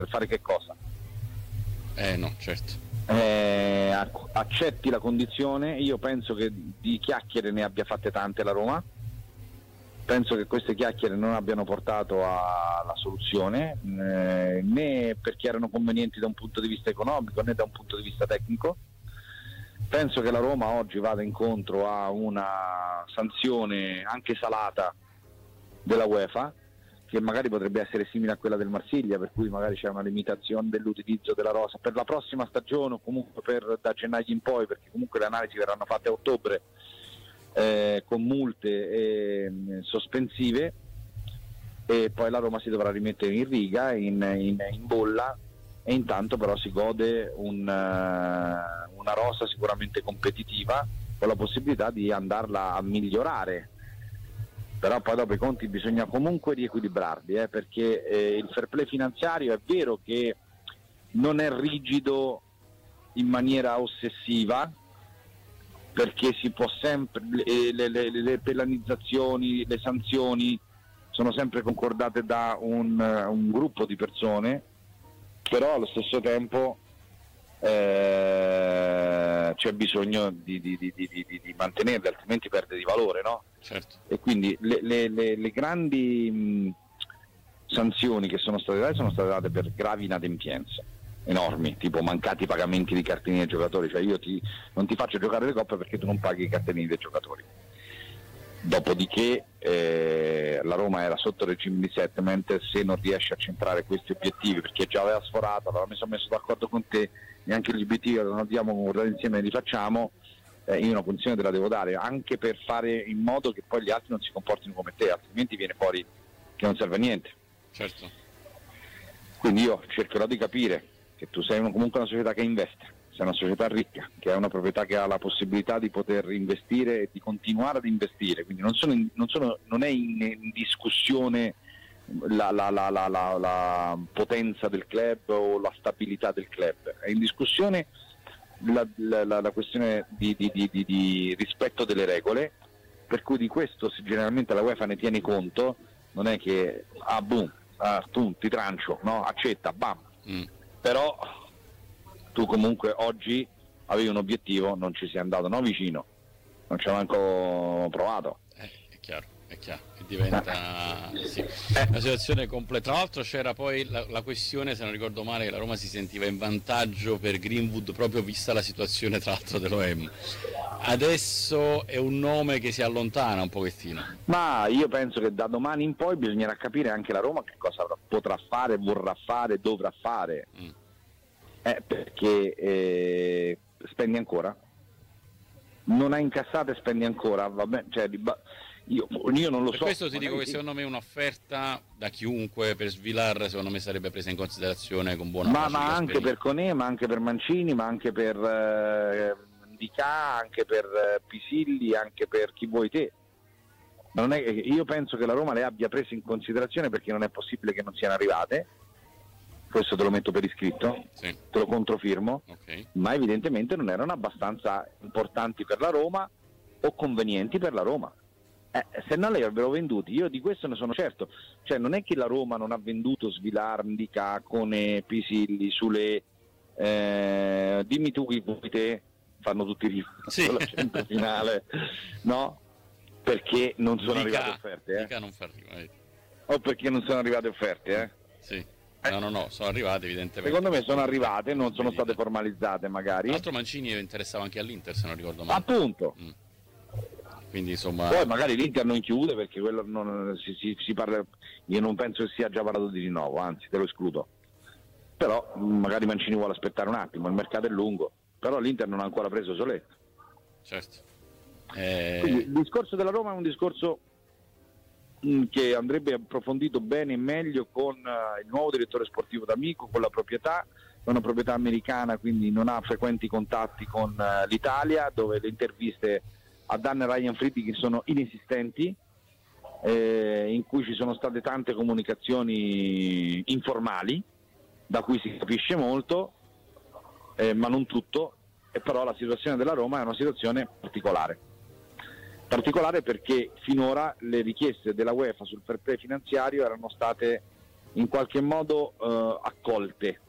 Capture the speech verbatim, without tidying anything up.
per fare che cosa? Eh no, certo. Eh, accetti la condizione. Io penso che di chiacchiere ne abbia fatte tante la Roma, penso che queste chiacchiere non abbiano portato alla soluzione, eh, né perché erano convenienti da un punto di vista economico né da un punto di vista tecnico. Penso che la Roma oggi vada incontro a una sanzione anche salata della UEFA, che magari potrebbe essere simile a quella del Marsiglia, per cui magari c'è una limitazione dell'utilizzo della rosa per la prossima stagione o comunque per da gennaio in poi, perché comunque le analisi verranno fatte a ottobre, eh, con multe e sospensive, e poi la Roma si dovrà rimettere in riga, in, in, in bolla, e intanto però si gode un, uh, una rosa sicuramente competitiva, con la possibilità di andarla a migliorare. Però poi dopo i conti bisogna comunque riequilibrarli, eh, perché eh, il fair play finanziario è vero che non è rigido in maniera ossessiva, perché si può sempre, le, le, le, le penalizzazioni, le sanzioni sono sempre concordate da un, un gruppo di persone, però allo stesso tempo eh, c'è bisogno di, di, di, di, di, di mantenerle, altrimenti perde di valore, no? Certo. E quindi le, le, le, le grandi mh, sanzioni che sono state date sono state date per gravi inadempienze enormi, tipo mancati pagamenti di cartellini dei giocatori, cioè io ti, non ti faccio giocare le coppe perché tu non paghi i cartellini dei giocatori. Dopodiché eh, la Roma era sotto regime di settlement, se non riesce a centrare questi obiettivi, perché già aveva sforato, aveva messo, messo d'accordo con te, neanche gli obiettivi che non abbiamo concordati insieme li facciamo, eh, io una condizione te la devo dare, anche per fare in modo che poi gli altri non si comportino come te, altrimenti viene fuori che non serve a niente. Certo. Quindi io cercherò di capire che tu sei uno, comunque una società che investe, sei una società ricca, che è una proprietà che ha la possibilità di poter investire e di continuare ad investire, quindi non, sono in, non, sono, non è in, in discussione la, la, la, la, la, la potenza del club o la stabilità del club, è in discussione la, la, la, la questione di, di, di, di, di rispetto delle regole, per cui di questo generalmente la UEFA ne tiene conto, non è che ah boom, ah, tu ti trancio, no, accetta, bam. Mm. Però tu comunque oggi avevi un obiettivo, non ci sei andato, no, vicino, non ci hai manco provato. Eh, è chiaro, è chiaro, e diventa sì, una situazione completa. Tra l'altro c'era poi la, la questione, se non ricordo male, che la Roma si sentiva in vantaggio per Greenwood proprio vista la situazione tra l'altro dell'O M. Adesso è un nome che si allontana un pochettino. Ma io penso che da domani in poi bisognerà capire anche la Roma che cosa potrà fare, vorrà fare, dovrà fare. Mm. Eh, perché eh, spendi ancora, non hai incassato e spendi ancora, vabbè, cioè, io, io non lo per so. Per questo ti dico che secondo me un'offerta da chiunque per Svilar secondo me sarebbe presa in considerazione con buona ma, pace. Ma anche per Conè, ma anche per Mancini, ma anche per eh, Ndicà, anche per eh, Pisilli, anche per chi vuoi te. Non è, io penso che la Roma le abbia prese in considerazione, perché non è possibile che non siano arrivate. Questo te lo metto per iscritto, sì. Te lo controfirmo, okay. Ma evidentemente non erano abbastanza importanti per la Roma o convenienti per la Roma. Eh, se non le avrebbero venduti, io di questo ne sono certo. Cioè non è che la Roma non ha venduto Svilar, Ndicà, Conè, Pisilli, sulle eh, dimmi tu chi vuoi te, fanno tutti i sì. la centro finale, no? Perché non sono Ndicà, arrivate offerte, eh? Ndicà non fa arrivare. O perché non sono arrivate offerte, eh? Sì. No, no, no, sono arrivate evidentemente. Secondo me sono arrivate, non sono state formalizzate magari. Tra l'altro Mancini interessava anche all'Inter, se non ricordo male. Appunto. Mm. Quindi insomma. Poi magari l'Inter non chiude, perché quello non si, si, si parla. Io non penso che sia già parlato di rinnovo, anzi te lo escludo. Però magari Mancini vuole aspettare un attimo, il mercato è lungo. Però l'Inter non ha ancora preso Soletto. Certo. Eh... Quindi il discorso della Roma è un discorso che andrebbe approfondito bene e meglio con uh, il nuovo direttore sportivo d'Amico, con la proprietà, è una proprietà americana, quindi non ha frequenti contatti con uh, l'Italia, dove le interviste a Dan e Ryan Friedrich sono inesistenti, eh, in cui ci sono state tante comunicazioni informali, da cui si capisce molto, eh, ma non tutto, e però la situazione della Roma è una situazione particolare. particolare perché finora le richieste della UEFA sul fair play finanziario erano state in qualche modo eh, accolte